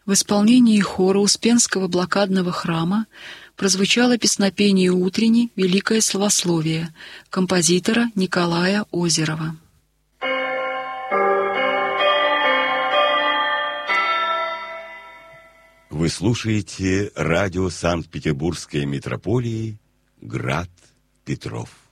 В исполнении хора Успенского блокадного храма прозвучало песнопение утренней «Великое славословие» композитора Николая Озерова. Вы слушаете радио Санкт-Петербургской митрополии «Град Петров».